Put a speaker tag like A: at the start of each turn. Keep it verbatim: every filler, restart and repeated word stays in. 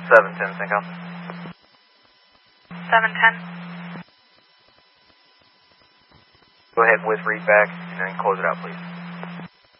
A: seven ten, Cinco.
B: seven ten.
A: Go ahead with read back and then close it out, please.